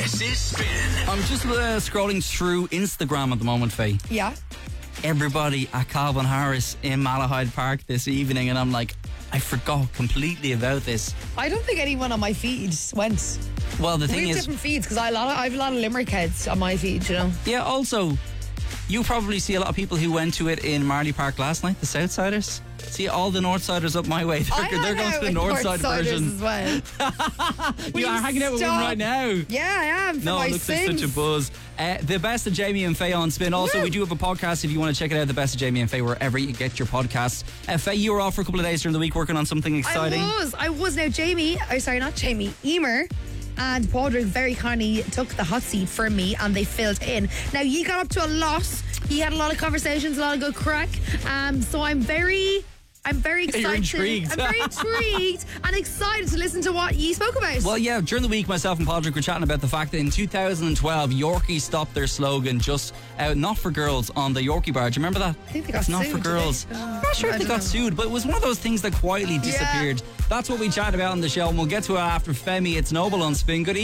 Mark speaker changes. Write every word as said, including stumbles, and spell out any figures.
Speaker 1: This is Spin.
Speaker 2: I'm just uh, scrolling through Instagram at the moment, Faye.
Speaker 3: Yeah.
Speaker 2: Everybody at Calvin Harris in Malahide Park this evening, and I'm like, I forgot completely about this.
Speaker 3: I don't think anyone on my feed went.
Speaker 2: Well, the
Speaker 3: We
Speaker 2: thing
Speaker 3: have
Speaker 2: is,
Speaker 3: different feeds because I, a lot of- I have a lot of Limerick heads on my feed, you know.
Speaker 2: yeah, also, you probably see a lot of people who went to it in Marley Park last night, the Southsiders. See all the Northsiders up my way. They're,
Speaker 3: I
Speaker 2: they're
Speaker 3: hang
Speaker 2: going
Speaker 3: out
Speaker 2: to the
Speaker 3: with
Speaker 2: Northside
Speaker 3: Northsiders
Speaker 2: version.
Speaker 3: as well.
Speaker 2: You are hanging out with one
Speaker 3: stop?
Speaker 2: right now.
Speaker 3: Yeah, I am. For
Speaker 2: No,
Speaker 3: my
Speaker 2: it looks like
Speaker 3: sins.
Speaker 2: such a buzz. Uh, the best of Jamie and Faye on Spin. Also,
Speaker 3: Woo!
Speaker 2: we do have a podcast if you want to check it out. The best of Jamie and Faye, wherever you get your podcasts. Uh, Faye, you were off for a couple of days during the week working on something exciting.
Speaker 3: I was. I was. Now, Jamie, oh, sorry, not Jamie, Emer and Padraig very kindly took the hot seat from me and they filled in. Now, you got up to a lot. He had a lot of conversations, a lot of good crack. Um, so I'm very... I'm very excited.
Speaker 2: You're intrigued.
Speaker 3: I'm very intrigued and excited to listen to what you spoke about.
Speaker 2: Well, yeah, during the week, myself and Padraig were chatting about the fact that in two thousand twelve, Yorkie stopped their slogan just uh, not for girls on the Yorkie bar. Do you remember that?
Speaker 3: I think they got
Speaker 2: It's not
Speaker 3: sued,
Speaker 2: for
Speaker 3: did
Speaker 2: girls.
Speaker 3: they?
Speaker 2: I'm not sure
Speaker 3: I
Speaker 2: if they
Speaker 3: don't
Speaker 2: got
Speaker 3: know.
Speaker 2: sued, but it was one of those things that quietly disappeared. That's what we chatted about on the show, and we'll get to it after Femi. It's Noble on Spin. Good evening.